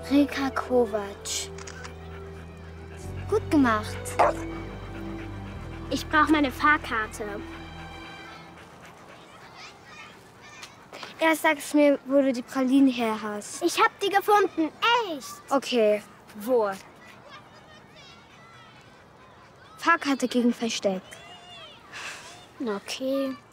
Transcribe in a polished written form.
Rika Kovac. Gut gemacht. Ich brauche meine Fahrkarte. Erst sagst du mir, wo du die Pralinen her hast. Ich hab die gefunden, echt. Okay, wo? Fahrkarte gegen Versteck. Okay.